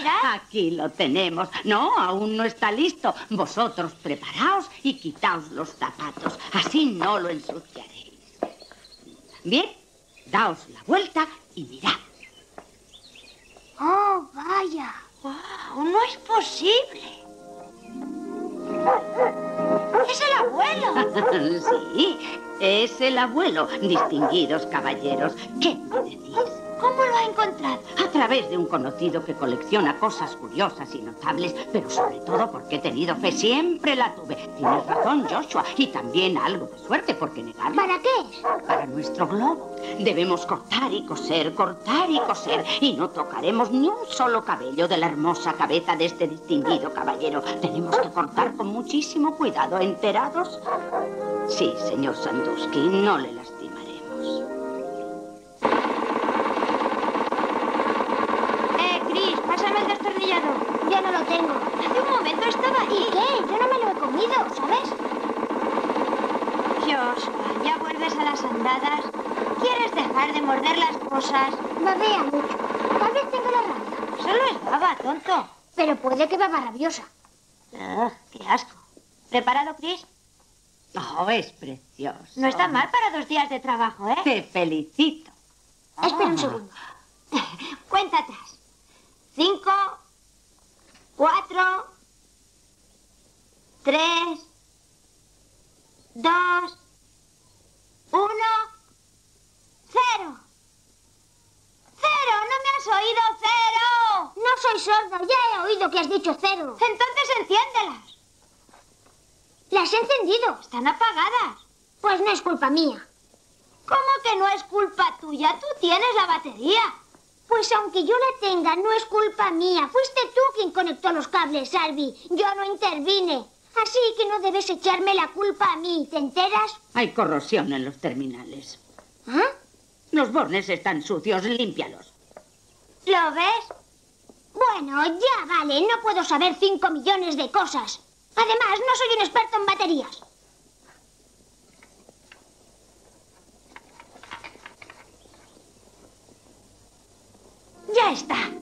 mirad. Aquí lo tenemos. No, aún no está listo. Vosotros preparaos y quitaos los zapatos. Así no lo ensuciaréis. Bien, daos la vuelta y mirad. ¡Oh, vaya! ¡Wow! ¡No es posible! ¡Es el abuelo! Sí, es el abuelo. Distinguidos caballeros, ¿qué me decís? ¿Cómo lo ha encontrado? A través de un conocido que colecciona cosas curiosas y notables, pero sobre todo porque he tenido fe, siempre la tuve. Tienes razón, Joshua, y también algo de suerte, porque negarlo. ¿Para qué? Para nuestro globo. Debemos cortar y coser, y no tocaremos ni un solo cabello de la hermosa cabeza de este distinguido caballero. Tenemos que cortar con muchísimo cuidado, ¿enterados? Sí, señor Sandusky, no le lastimaremos. Chris, pásame el destornillador. Ya no lo tengo. Hace un momento estaba ahí. ¿Y qué? Yo no me lo he comido, ¿sabes? Joshua, ¿ya vuelves a las andadas? ¿Quieres dejar de morder las cosas? Babea mucho. Tal vez tengo la rabia. Solo es baba, tonto. Pero puede que baba rabiosa. ¡Qué asco! ¿Preparado, Chris? Oh, es precioso. No está mal para 2 días de trabajo, ¿eh? Te felicito. Espera un segundo. Cuenta atrás. 5, 4, 3, 2, 1, 0. ¡Cero! ¿No me has oído? ¡Cero! No soy sordo, ya he oído que has dicho 0. Entonces enciéndelas. Las he encendido. Están apagadas. Pues no es culpa mía. ¿Cómo que no es culpa tuya? Tú tienes la batería. Pues aunque yo la tenga, no es culpa mía. Fuiste tú quien conectó los cables, Albi. Yo no intervine. Así que no debes echarme la culpa a mí, ¿te enteras? Hay corrosión en los terminales. ¿Ah? Los bornes están sucios, límpialos. ¿Lo ves? Bueno, ya vale. No puedo saber 5 millones de cosas. Además, no soy un experto en baterías. Ya está.